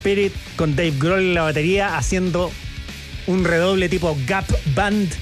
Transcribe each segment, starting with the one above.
Spirit con Dave Grohl en la batería haciendo un redoble tipo Gap Band.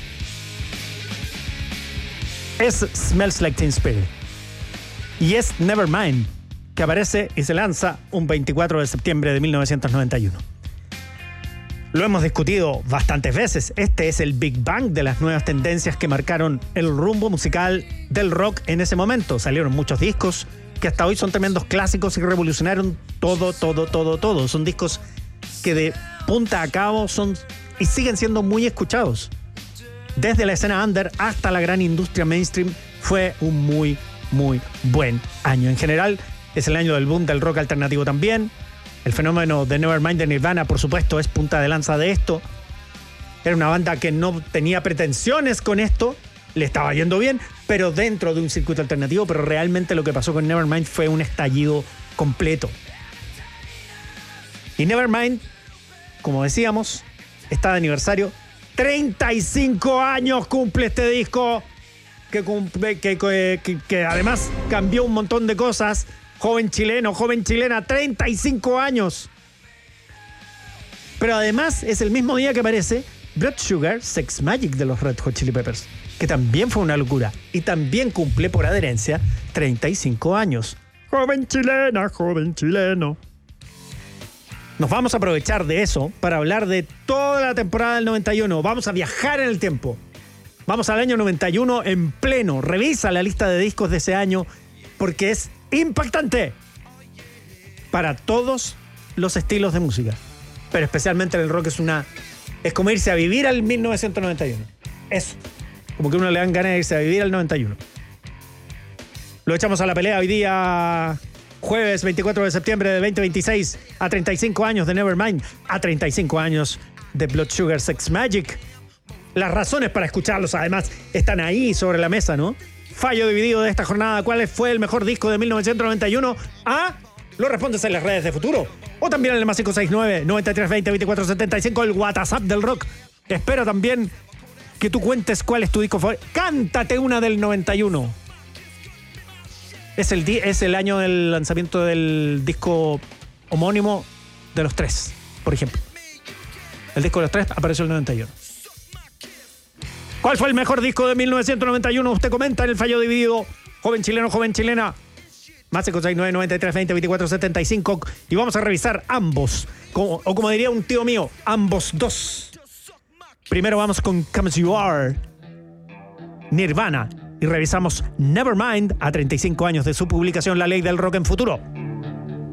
Es Smells Like Teen Spirit. Y es Nevermind, que aparece y se lanza un 24 de septiembre de 1991. Lo hemos discutido bastantes veces. Este es el Big Bang de las nuevas tendencias que marcaron el rumbo musical del rock en ese momento. Salieron muchos discos que hasta hoy son tremendos clásicos y revolucionaron todo. Son discos que de punta a cabo son y siguen siendo muy escuchados. Desde la escena under hasta la gran industria mainstream, fue un muy buen año. En general, es el año del boom del rock alternativo también. El fenómeno de Nevermind de Nirvana, por supuesto, es punta de lanza de esto. Era una banda que no tenía pretensiones con esto, le estaba yendo bien, pero dentro de un circuito alternativo. Pero realmente lo que pasó con Nevermind fue un estallido completo. Y Nevermind, como decíamos, está de aniversario. 35 años cumple este disco, que además cambió un montón de cosas. Joven chileno, joven chilena, 35 años. Pero además es el mismo día que aparece Blood Sugar Sex Magik de los Red Hot Chili Peppers, que también fue una locura y también cumple por adherencia 35 años. Joven chilena, joven chileno. Nos vamos a aprovechar de eso para hablar de toda la temporada del 91. Vamos a viajar en el tiempo. Vamos al año 91 en pleno. Revisa la lista de discos de ese año porque es impactante para todos los estilos de música. Pero especialmente en el rock es como irse a vivir al 1991. Eso. Como que uno le dan ganas de irse a vivir al 91. Lo echamos a la pelea hoy día... Jueves 24 de septiembre de 2026, a 35 años de Nevermind, a 35 años de Blood Sugar Sex Magik. Las razones para escucharlos, además, están ahí sobre la mesa, ¿no? Fallo dividido de esta jornada. ¿Cuál fue el mejor disco de 1991? Lo respondes en las redes de Futuro. O también en el más 569-9320-2475, el WhatsApp del rock. Espero también que tú cuentes cuál es tu disco favorito. Cántate una del 91. Es el año del lanzamiento del disco homónimo de Los Tres, por ejemplo. El disco de Los Tres apareció en el 91. ¿Cuál fue el mejor disco de 1991? Usted comenta en el fallo dividido. Joven chileno, joven chilena. Más 569-9320-2475. Y vamos a revisar ambos. Como diría un tío mío, ambos dos. Primero vamos con Come As You Are, Nirvana. Y revisamos Nevermind a 35 años de su publicación La Ley del Rock en Futuro.